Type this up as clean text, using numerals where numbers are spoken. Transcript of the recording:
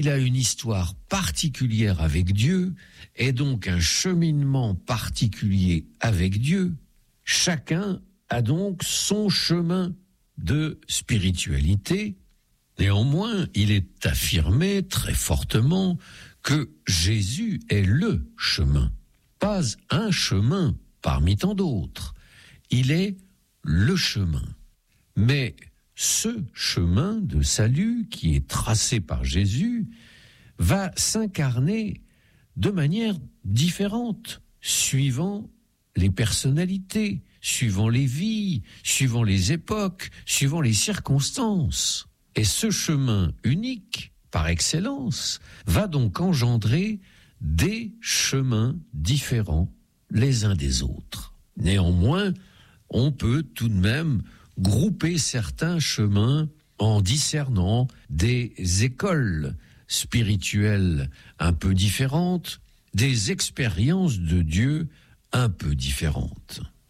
Il a une histoire particulière avec Dieu et donc un cheminement particulier avec Dieu. Chacun a donc son chemin de spiritualité. Néanmoins, il est affirmé très fortement que Jésus est le chemin, pas un chemin parmi tant d'autres. Il est le chemin. Mais ce chemin de salut qui est tracé par Jésus va s'incarner de manière différente, suivant les personnalités, suivant les vies, suivant les époques, suivant les circonstances. Et ce chemin unique, par excellence, va donc engendrer des chemins différents les uns des autres. Néanmoins, on peut tout de même grouper certains chemins en discernant des écoles spirituelles un peu différentes, des expériences de Dieu un peu différentes.